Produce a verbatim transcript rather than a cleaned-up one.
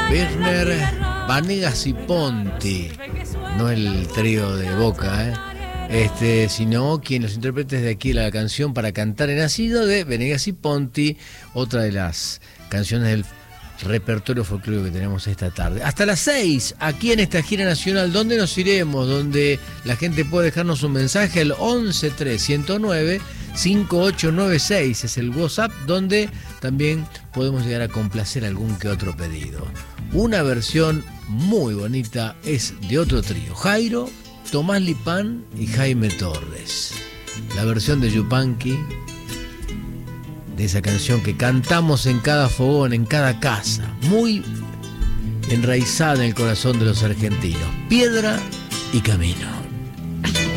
Birner, Vanegas y Ponti, no el trío de Boca, ¿eh? Este, sino quien los intérpretes de aquí la canción Para Cantar He Nacido de Vanegas y Ponti, otra de las canciones del repertorio folclórico que tenemos esta tarde. Hasta las seis, aquí en esta gira nacional, donde nos iremos, donde la gente puede dejarnos un mensaje al once tres ciento nueve cinco ocho nueve seis, es el WhatsApp, donde también podemos llegar a complacer algún que otro pedido. Una versión muy bonita es de otro trío, Jairo, Tomás Lipán y Jaime Torres. La versión de Yupanqui, de esa canción que cantamos en cada fogón, en cada casa, muy enraizada en el corazón de los argentinos. Piedra y Camino.